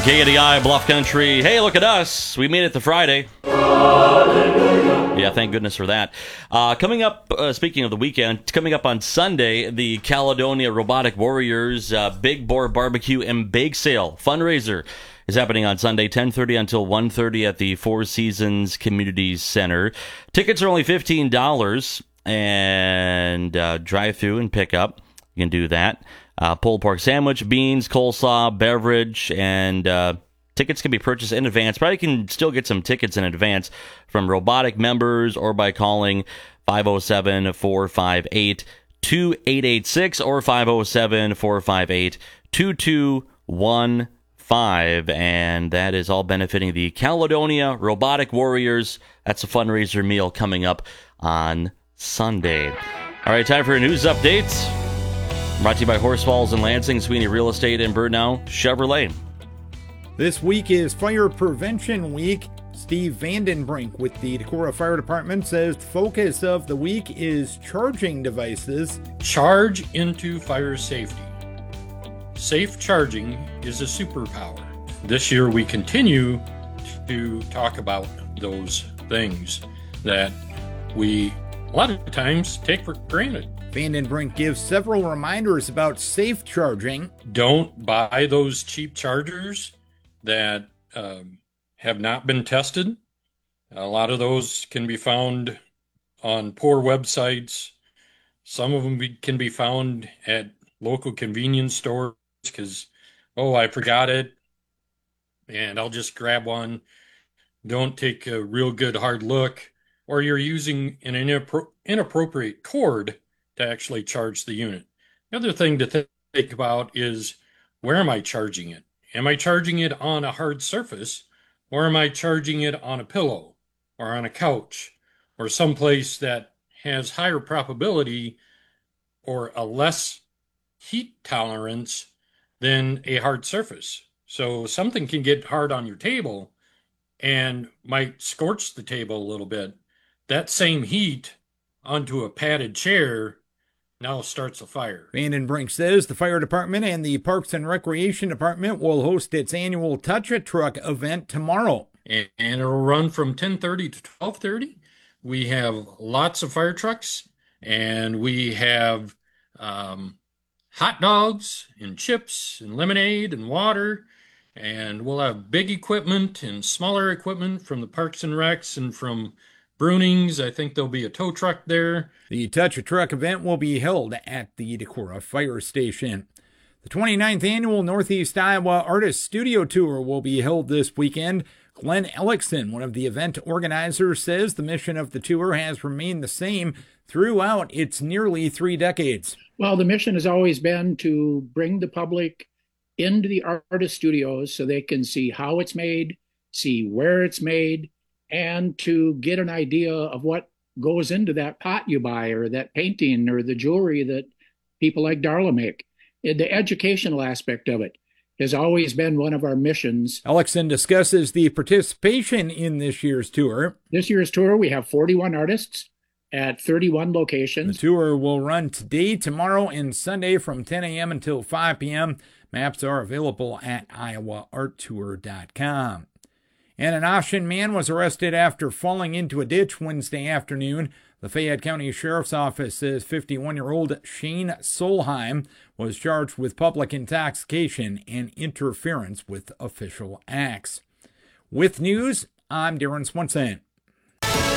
KDI, Bluff Country. Hey, look at us. We made it to Friday. Yeah, thank goodness for that. Coming up, speaking of the weekend, coming up on Sunday, the Caledonia Robotic Warriors Big Boar Barbecue and Bake Sale fundraiser is happening on Sunday, 10:30 until 1:30 at the Four Seasons Community Center. Tickets are only $15 and drive-through and pick up. You can do that. Pulled pork sandwich, beans, coleslaw, beverage, and tickets can be purchased in advance. Probably can still get some tickets in advance from Robotic members or by calling 507-458-2886 or 507-458-2215. And that is all benefiting the Caledonia Robotic Warriors. That's a fundraiser meal coming up on Sunday. All right, time for a news update. Brought to you by Horse Falls and Lansing, Sweeney Real Estate, and Burnau Chevrolet. This week is Fire Prevention Week. Steve Vandenbrink with the Decorah Fire Department says the focus of the week is charging devices. Charge into fire safety. Safe charging is a superpower. This year we continue to talk about those things that we a lot of times take for granted. Vandenbrink gives several reminders about safe charging. Don't buy those cheap chargers that have not been tested. A lot of those can be found on poor websites. Some of them can be found at local convenience stores because, I forgot it, and I'll just grab one. Don't take a real good hard look, or you're using an inappropriate cord to actually charge the unit. The other thing to think about is, where am I charging it? Am I charging it on a hard surface, or am I charging it on a pillow or on a couch or someplace that has higher probability or a less heat tolerance than a hard surface? So something can get hard on your table and might scorch the table a little bit. That same heat onto a padded chair now starts a fire. Vandenbrink says the fire department and the Parks and Recreation Department will host its annual Touch a Truck event tomorrow. And it'll run from 10:30 to 12:30. We have lots of fire trucks, and we have hot dogs and chips and lemonade and water. And we'll have big equipment and smaller equipment from the Parks and Recs and from Brunings. I think there'll be a tow truck there. The Touch a Truck event will be held at the Decorah Fire Station. The 29th Annual Northeast Iowa Artist Studio Tour will be held this weekend. Glenn Ellickson, one of the event organizers, says the mission of the tour has remained the same throughout its nearly 3 decades. Well, the mission has always been to bring the public into the artist studios so they can see how it's made, see where it's made, and to get an idea of what goes into that pot you buy or that painting or the jewelry that people like Darla make. The educational aspect of it has always been one of our missions. Ellickson discusses the participation in this year's tour. This year's tour, we have 41 artists at 31 locations. The tour will run today, tomorrow, and Sunday from 10 a.m. until 5 p.m. Maps are available at iowaarttour.com. And an Ossian man was arrested after falling into a ditch Wednesday afternoon. The Fayette County Sheriff's Office says 51-year-old Shane Solheim was charged with public intoxication and interference with official acts. With news, I'm Darren Swenson.